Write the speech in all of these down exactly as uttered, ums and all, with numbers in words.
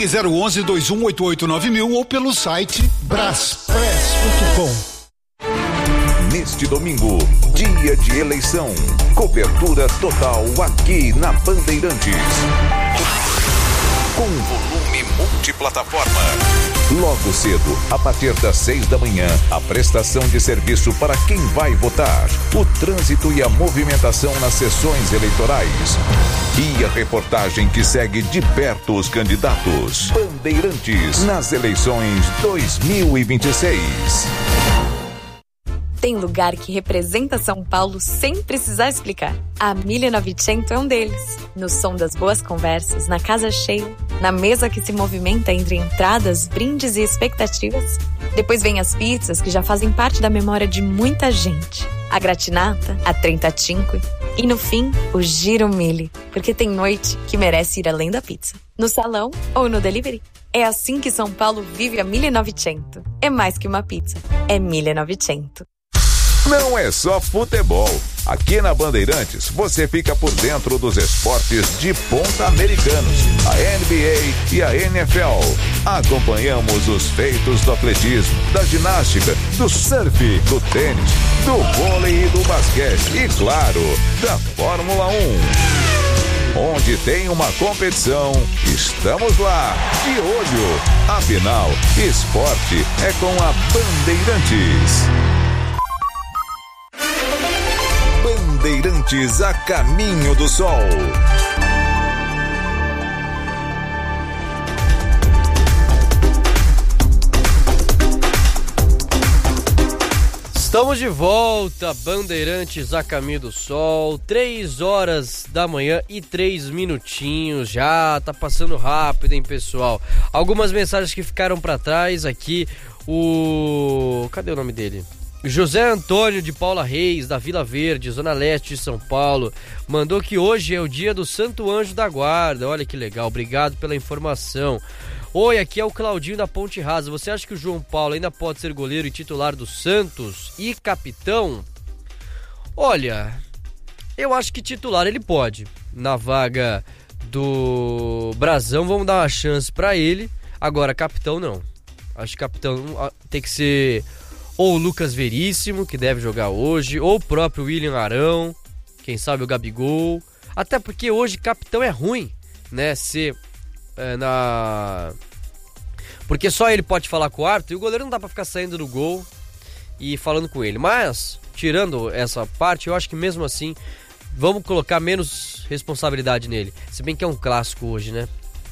Ligue zero onze, dois um oito oito nove mil ou pelo site braspress ponto com. Neste domingo, dia de eleição, cobertura total aqui na Bandeirantes. Com volume multiplataforma. Logo cedo, a partir das seis da manhã, a prestação de serviço para quem vai votar, o trânsito e a movimentação nas sessões eleitorais. E a reportagem que segue de perto os candidatos. Bandeirantes nas eleições dois mil e vinte e seis. Tem lugar que representa São Paulo sem precisar explicar. A mille e novecento é um deles. No som das boas conversas, na casa cheia, na mesa que se movimenta entre entradas, brindes e expectativas. Depois vem as pizzas que já fazem parte da memória de muita gente. A gratinata, a trentacinque e no fim, o Giro Mille, porque tem noite que merece ir além da pizza. No salão ou no delivery. É assim que São Paulo vive a mille e novecento. É mais que uma pizza, é mille e novecento. Não é só futebol. Aqui na Bandeirantes, você fica por dentro dos esportes de ponta americanos, a N B A e a N F L. Acompanhamos os feitos do atletismo, da ginástica, do surf, do tênis, do vôlei e do basquete e, claro, da Fórmula um. Onde tem uma competição, estamos lá, de olho. Afinal, esporte é com a Bandeirantes. Bandeirantes a caminho do sol. Estamos de volta, Bandeirantes a caminho do sol, três horas da manhã e três minutinhos, já tá passando rápido, hein, pessoal? Algumas mensagens que ficaram pra trás aqui, o... cadê o nome dele? José Antônio de Paula Reis, da Vila Verde, Zona Leste de São Paulo, mandou que hoje é o dia do Santo Anjo da Guarda. Olha que legal, obrigado pela informação. Oi, aqui é o Claudinho da Ponte Rasa. Você acha que o João Paulo ainda pode ser goleiro e titular do Santos e capitão? Olha, eu acho que titular ele pode. Na vaga do Brazão, vamos dar uma chance pra ele. Agora, capitão não. Acho que capitão tem que ser... ou o Lucas Veríssimo, que deve jogar hoje, ou o próprio William Arão, quem sabe o Gabigol. Até porque hoje capitão é ruim, né? Ser é, na... porque só ele pode falar com o árbitro e o goleiro não dá pra ficar saindo do gol e falando com ele. Mas, tirando essa parte, eu acho que mesmo assim, vamos colocar menos responsabilidade nele. Se bem que é um clássico hoje, né?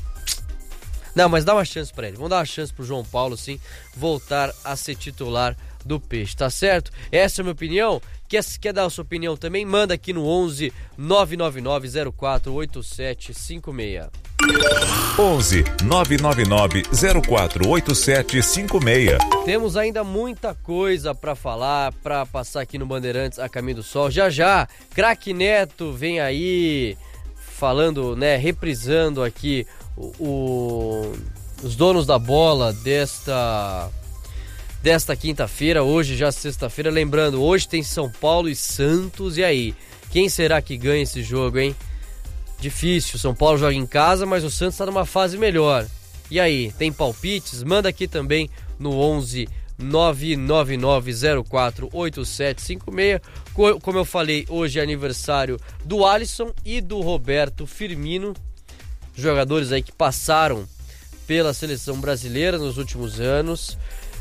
Não, mas dá uma chance pra ele. Vamos dar uma chance pro João Paulo, sim, voltar a ser titular do Peixe, tá certo? Essa é a minha opinião. Quer, quer dar a sua opinião também? Manda aqui no onze nove nove nove zero quatro oito sete cinco seis. onze nove nove nove zero quatro oito sete cinco seis. Temos ainda muita coisa pra falar, pra passar aqui no Bandeirantes a caminho do sol. Já já, Craque Neto vem aí falando, né, reprisando aqui o, o, os donos da bola desta... desta quinta-feira, hoje já sexta-feira, lembrando, hoje tem São Paulo e Santos, e aí? Quem será que ganha esse jogo, hein? Difícil, São Paulo joga em casa, mas o Santos tá numa fase melhor. E aí, tem palpites? Manda aqui também no onze nove nove nove zero quatro oito sete cinco seis. Como eu falei, hoje é aniversário do Alisson e do Roberto Firmino, jogadores aí que passaram pela seleção brasileira nos últimos anos.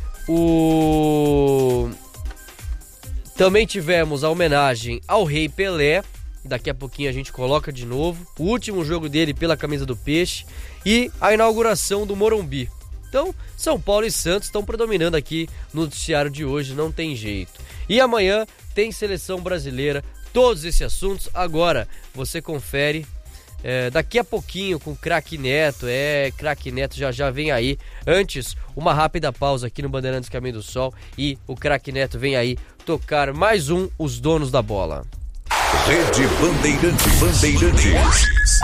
O... Também tivemos a homenagem ao Rei Pelé. Daqui a pouquinho a gente coloca de novo o último jogo dele pela camisa do Peixe e a inauguração do Morumbi. Então, São Paulo e Santos estão predominando aqui no noticiário de hoje, não tem jeito. E amanhã tem seleção brasileira, todos esses assuntos. Agora você confere É, daqui a pouquinho com o Craque Neto. É, Craque Neto já já vem aí. Antes, uma rápida pausa aqui no Bandeirantes Caminho do Sol. E o Craque Neto vem aí tocar mais um Os Donos da Bola. Rede Bandeirantes. Bandeirantes.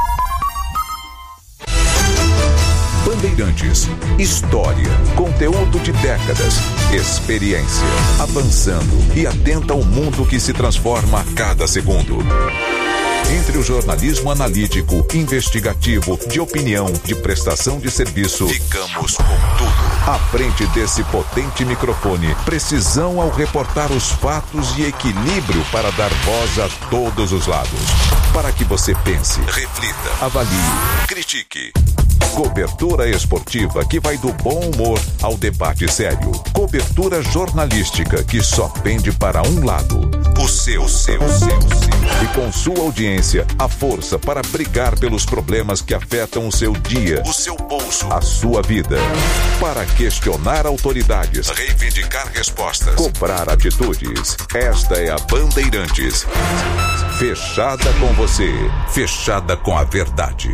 Bandeirantes. História, conteúdo de décadas, experiência, avançando e atenta ao mundo que se transforma a cada segundo. Entre o jornalismo analítico, investigativo, de opinião, de prestação de serviço, ficamos com tudo. À frente desse potente microfone, precisão ao reportar os fatos e equilíbrio para dar voz a todos os lados. Para que você pense, reflita, avalie, critique. Cobertura esportiva que vai do bom humor ao debate sério. Cobertura jornalística que só pende para um lado. O seu, o seu, o seu, o seu. E com sua audiência, a força para brigar pelos problemas que afetam o seu dia, o seu bolso, a sua vida. Para questionar autoridades, reivindicar respostas, cobrar atitudes. Esta é a Bandeirantes. Fechada com você, fechada com a verdade.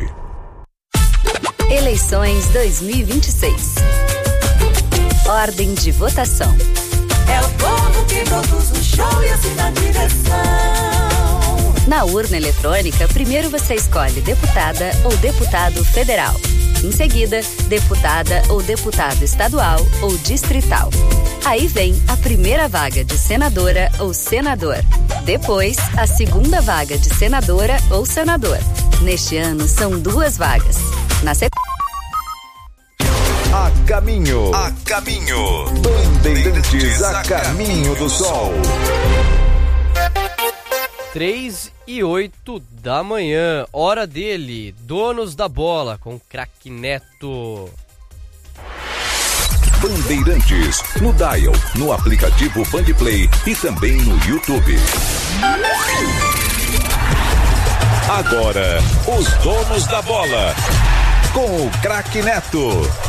Eleições dois mil e vinte e seis. Ordem de votação. É o povo que produz o show e assim na direção. Na urna eletrônica, primeiro você escolhe deputada ou deputado federal. Em seguida, deputada ou deputado estadual ou distrital. Aí vem a primeira vaga de senadora ou senador. Depois, a segunda vaga de senadora ou senador. Neste ano, são duas vagas. Na sequência... A caminho, a caminho, Bandeirantes a caminho do sol. Três e oito da manhã, hora dele, Donos da Bola, com Craque Neto. Bandeirantes, no Dial, no aplicativo Bandplay e também no YouTube. Agora, os Donos da Bola, com o Craque Neto.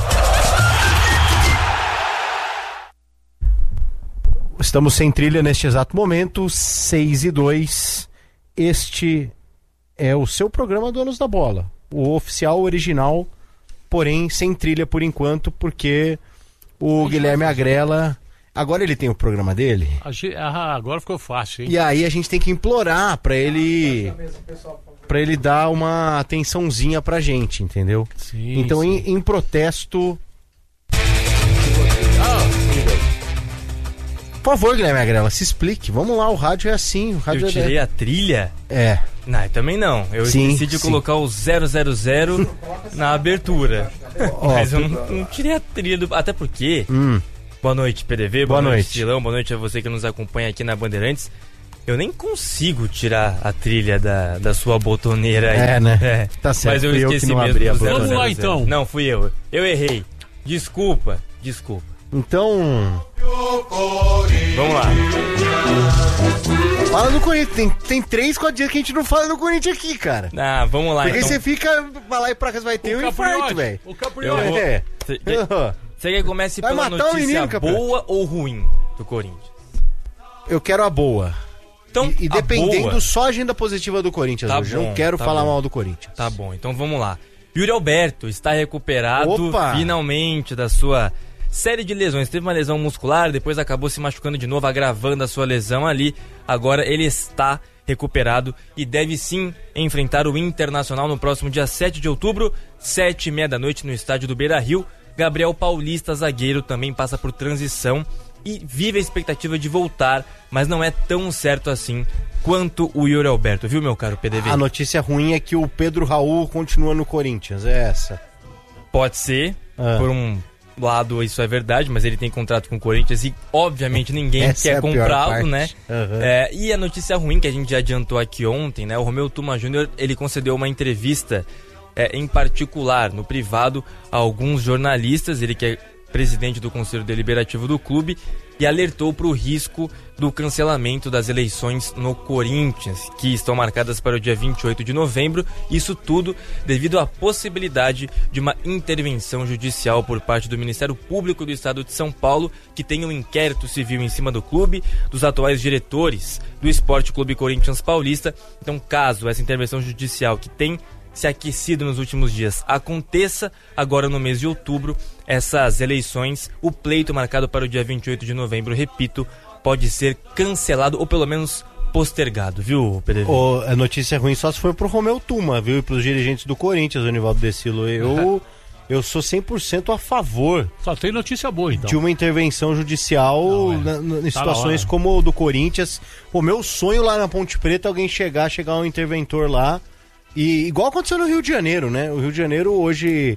Estamos sem trilha neste exato momento, seis e dois. Este é o seu programa Donos da Bola, o oficial original, porém sem trilha por enquanto, porque o Guilherme Agrela, agora ele tem o programa dele. Ah, agora ficou fácil, hein? E aí a gente tem que implorar pra ele, pra ele dar uma atençãozinha pra gente, entendeu? Sim, então sim. Em, em protesto... Por favor, Guilherme Agrela, se explique. Vamos lá, o rádio é assim. O rádio eu é tirei de... a trilha? É. Não, também não. Eu sim, esqueci de sim. colocar o zero zero zero na abertura. Ó, Mas eu não, não tirei a trilha do... Até porque... Hum. Boa noite, P D V. Boa Boa, noite, noite. Silão. Boa noite a você que nos acompanha aqui na Bandeirantes. Eu nem consigo tirar a trilha da, da sua botoneira aí. É, né? É. Tá certo. Mas eu fui esqueci eu que não mesmo abri a do botoneira. Vamos lá, então. Não, fui eu. Eu errei. Desculpa. Desculpa. Então... Vamos lá. Fala do Corinthians. Tem, tem três, quatro dias que a gente não fala do Corinthians aqui, cara. Ah, vamos lá, Porque então. você fica... Vai lá e pra casa vai ter O um infarto, Capriotti, velho. O Eu Capriotti. vou- É. Você você quer que comece Vai pela matar o notícia menino, Capriotti. boa ou ruim do Corinthians? Eu quero a boa. Então, E, e a dependendo, boa- só agenda positiva do Corinthians Tá hoje. bom, Não quero tá falar bom. mal do Corinthians. Tá bom, então vamos lá. Yuri Alberto está recuperado Opa! finalmente da sua série de lesões. Teve uma lesão muscular, depois acabou se machucando de novo, agravando a sua lesão ali. Agora ele está recuperado e deve sim enfrentar o Internacional no próximo dia sete de outubro, sete e meia da noite, no estádio do Beira-Rio. Gabriel Paulista, zagueiro, também passa por transição e vive a expectativa de voltar, mas não é tão certo assim quanto o Yuri Alberto, viu, meu caro P D V? A notícia ruim é que o Pedro Raul continua no Corinthians, é essa. Pode ser, Ah. por um lado isso é verdade, mas ele tem contrato com o Corinthians e obviamente ninguém Essa é quer a pior comprá-lo, parte. né? Aham. É, e a notícia ruim que a gente já adiantou aqui ontem, né? O Romeu Tuma Júnior, ele concedeu uma entrevista é, em particular, no privado, a alguns jornalistas, ele que é presidente do Conselho Deliberativo do clube, e alertou para o risco do cancelamento das eleições no Corinthians, que estão marcadas para o dia vinte e oito de novembro, isso tudo devido à possibilidade de uma intervenção judicial por parte do Ministério Público do Estado de São Paulo, que tem um inquérito civil em cima do clube, dos atuais diretores do Esporte Clube Corinthians Paulista. Então, caso essa intervenção judicial que tem se aquecido nos últimos dias aconteça, agora no mês de outubro, essas eleições, o pleito marcado para o dia vinte e oito de novembro, repito, pode ser cancelado ou pelo menos postergado, viu, P D V? O, a notícia ruim só se for pro Romeu Tuma, viu? E pros dirigentes do Corinthians, o Nivaldo Decilo. Eu, eu sou cem por cento a favor. Só tem notícia boa, então. De uma intervenção judicial Não, é. na, na, em Tá situações como o do Corinthians. O meu sonho lá na Ponte Preta, alguém chegar, chegar um interventor lá. E igual aconteceu no Rio de Janeiro, né? O Rio de Janeiro hoje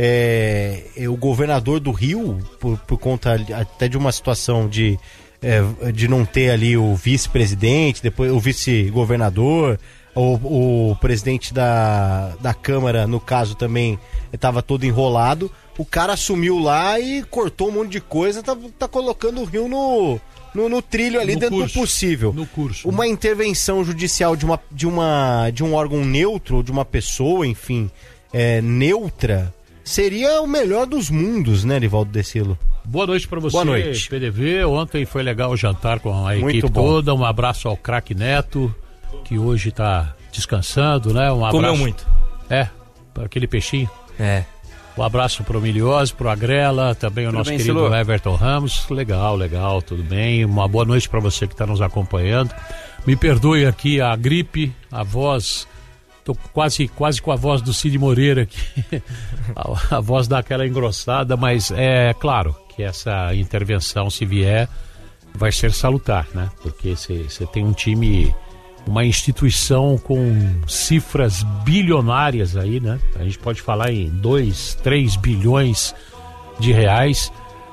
é, é o governador do Rio, por, por conta até de uma situação de, é, de não ter ali o vice-presidente, depois o vice-governador. O, o presidente da, da Câmara, no caso, também estava todo enrolado. O cara assumiu lá e cortou um monte de coisa, tá, tá colocando o Rio no, no, no trilho ali, no dentro curso, do possível. No curso. Uma intervenção judicial de, uma, de, uma, de um órgão neutro, de uma pessoa, enfim, é, neutra, seria o melhor dos mundos, né, Rivaldo Decilo? Boa noite pra você, Boa noite. P D V. Ontem foi legal o jantar com a Muito equipe bom. toda. Um abraço ao craque Neto, que hoje tá descansando, né? Um abraço. Comeu muito. É, para aquele peixinho. É. Um abraço pro Miliose, pro Agrela, também o Tudo nosso bem, querido Silu? Everton Ramos. Legal, legal, tudo bem. Uma boa noite para você que está nos acompanhando. Me perdoe aqui a gripe, a voz. Tô quase, quase com a voz do Cid Moreira aqui. a, a voz dá aquela engrossada, mas é claro que essa intervenção, se vier, vai ser salutar, né? Porque você tem um time, uma instituição com cifras bilionárias aí, né? A gente pode falar em dois, três bilhões de reais.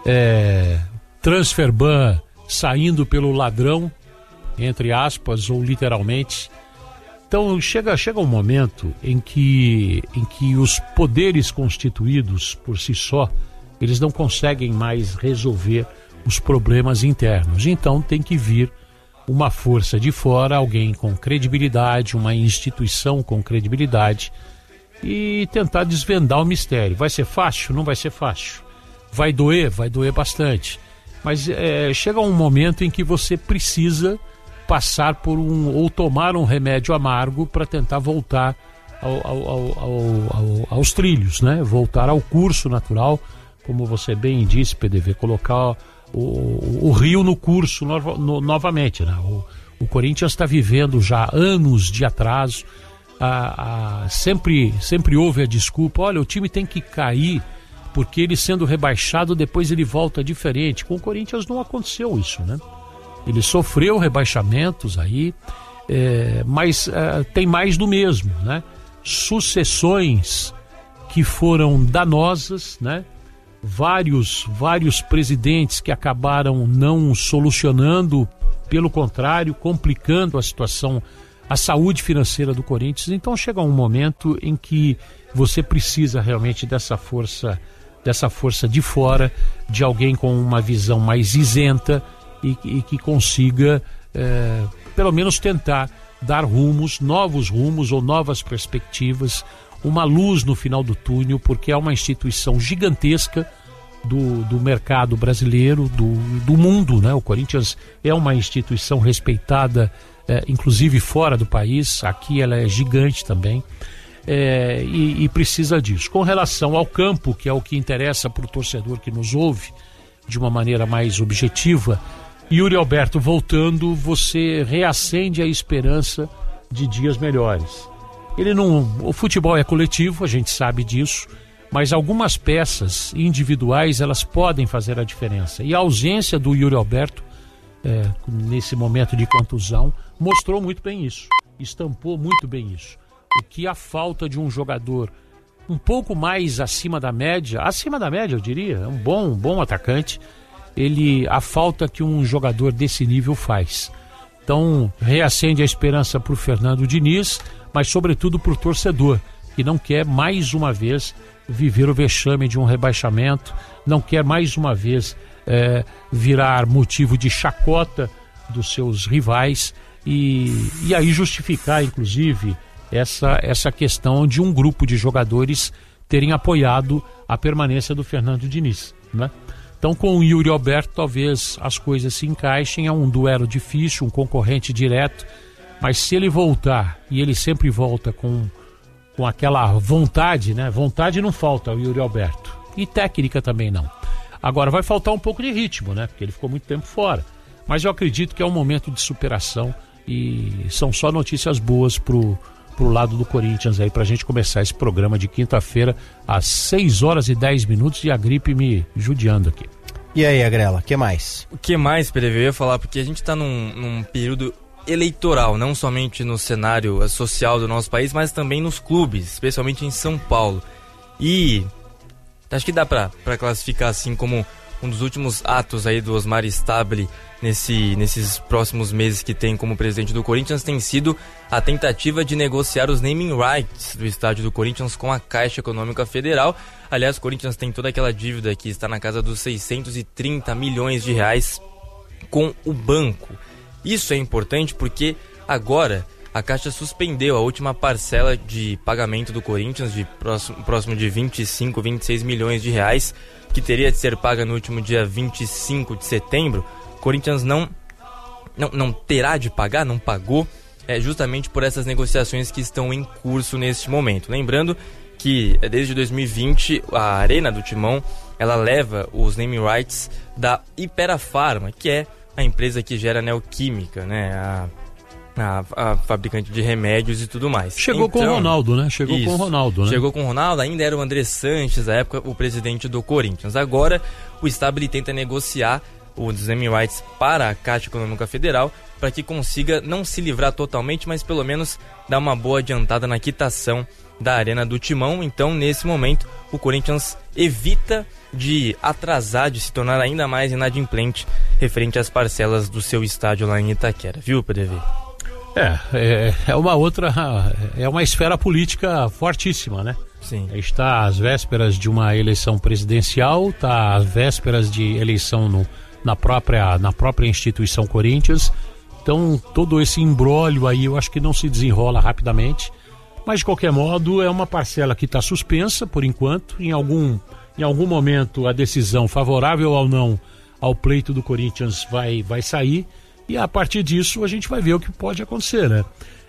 É, Transferban saindo pelo ladrão, entre aspas, ou literalmente. Então chega, chega um momento em que, em que os poderes constituídos por si só, eles não conseguem mais resolver os problemas internos. Então tem que vir uma força de fora, alguém com credibilidade, uma instituição com credibilidade, e tentar desvendar o mistério. Vai ser fácil? Não vai ser fácil. Vai doer? Vai doer bastante. Mas é, chega um momento em que você precisa passar por um, ou tomar um remédio amargo para tentar voltar ao, ao, ao, ao, aos trilhos, né? Voltar ao curso natural, como você bem disse, P D V, colocar o, o Rio no curso no, no, novamente, né? O, o Corinthians está vivendo já anos de atraso. A, a, sempre, sempre houve a desculpa, olha, o time tem que cair porque ele sendo rebaixado depois ele volta diferente. Com o Corinthians não aconteceu isso, né? Ele sofreu rebaixamentos aí, é, mas é, tem mais do mesmo, né? Sucessões que foram danosas, né? Vários, vários presidentes que acabaram não solucionando, pelo contrário, complicando a situação, a saúde financeira do Corinthians. Então chega um momento em que você precisa realmente dessa força, dessa força de fora, de alguém com uma visão mais isenta e, e que consiga, é, pelo menos tentar dar rumos, novos rumos ou novas perspectivas, uma luz no final do túnel, porque é uma instituição gigantesca do, do mercado brasileiro, do, do mundo, né? O Corinthians é uma instituição respeitada, é, inclusive fora do país. Aqui ela é gigante também, é, e, e precisa disso. Com relação ao campo, que é o que interessa para o torcedor que nos ouve de uma maneira mais objetiva, Yuri Alberto voltando, você reacende a esperança de dias melhores. Ele não, o futebol é coletivo, a gente sabe disso, mas algumas peças individuais elas podem fazer a diferença. E a ausência do Yuri Alberto, é, nesse momento de contusão, mostrou muito bem isso, estampou muito bem isso. O que a falta de um jogador um pouco mais acima da média, acima da média eu diria, é um bom, um bom atacante, ele, a falta que um jogador desse nível faz. Então reacende a esperança para o Fernando Diniz, mas sobretudo para o torcedor, que não quer mais uma vez viver o vexame de um rebaixamento, não quer mais uma vez é, virar motivo de chacota dos seus rivais e, e aí justificar, inclusive, essa, essa questão de um grupo de jogadores terem apoiado a permanência do Fernando Diniz, né? Então, com o Yuri Alberto, talvez as coisas se encaixem, é um duelo difícil, um concorrente direto, mas se ele voltar, e ele sempre volta com, com aquela vontade, né? Vontade não falta ao Yuri Alberto, e técnica também não. Agora vai faltar um pouco de ritmo, né? Porque ele ficou muito tempo fora, mas eu acredito que é um momento de superação e são só notícias boas pro, pro lado do Corinthians aí pra gente começar esse programa de quinta-feira às seis horas e dez minutos e a gripe me judiando aqui. E aí, Agrela, o que mais? O que mais, Pedro? Eu ia falar, porque a gente tá num, num período eleitoral, não somente no cenário social do nosso país, mas também nos clubes, especialmente em São Paulo. E acho que dá pra, pra classificar assim como um dos últimos atos aí do Osmar Stabile nesse, nesses próximos meses que tem como presidente do Corinthians tem sido a tentativa de negociar os naming rights do estádio do Corinthians com a Caixa Econômica Federal. Aliás, o Corinthians tem toda aquela dívida que está na casa dos seiscentos e trinta milhões de reais com o banco. Isso é importante porque agora a Caixa suspendeu a última parcela de pagamento do Corinthians, de próximo, próximo de vinte e cinco, vinte e seis milhões de reais, que teria de ser paga no último dia vinte e cinco de setembro. O Corinthians não, não, não terá de pagar, não pagou, é, justamente por essas negociações que estão em curso neste momento. Lembrando que desde dois mil e vinte a Arena do Timão ela leva os naming rights da Hypera Pharma, que é a empresa que gera a Neoquímica, né? A, a, a fabricante de remédios e tudo mais. Chegou então, com o Ronaldo, né? Chegou isso, com o Ronaldo, né? Chegou com o Ronaldo, ainda era o André Sanches, à época, o presidente do Corinthians. Agora, o Stabile tenta negociar os naming rights para a Caixa Econômica Federal para que consiga não se livrar totalmente, mas pelo menos dar uma boa adiantada na quitação da Arena do Timão. Então, nesse momento, o Corinthians evita de atrasar, de se tornar ainda mais inadimplente referente às parcelas do seu estádio lá em Itaquera, viu, P D V? É, é, é uma outra, é uma esfera política fortíssima, né? Sim. Está às vésperas de uma eleição presidencial, está às vésperas de eleição no, na, própria, na própria instituição Corinthians. Então, todo esse imbróglio aí eu acho que não se desenrola rapidamente. Mas, de qualquer modo, é uma parcela que está suspensa, por enquanto. Em algum, em algum momento, a decisão favorável ou não ao pleito do Corinthians vai, vai sair. E, a partir disso, a gente vai ver o que pode acontecer, né?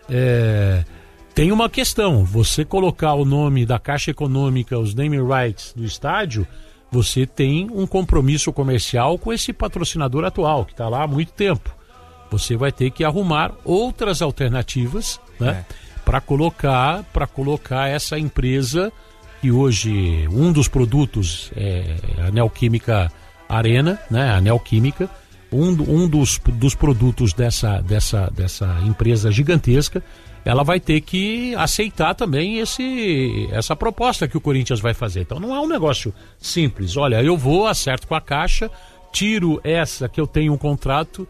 É, tem uma questão. Você colocar o nome da Caixa Econômica, os naming rights do estádio, você tem um compromisso comercial com esse patrocinador atual, que está lá há muito tempo. Você vai ter que arrumar outras alternativas, né? É. Para colocar, para colocar essa empresa que hoje um dos produtos é a Neoquímica Arena, né? A Neoquímica, um, um dos, dos produtos dessa, dessa, dessa empresa gigantesca, ela vai ter que aceitar também esse, essa proposta que o Corinthians vai fazer. Então não é um negócio simples. Olha, eu vou, acerto com a Caixa, tiro essa que eu tenho um contrato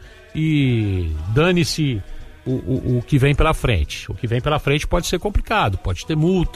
e dane-se O, o, o que vem pela frente. O que vem pela frente pode ser complicado, pode ter multa.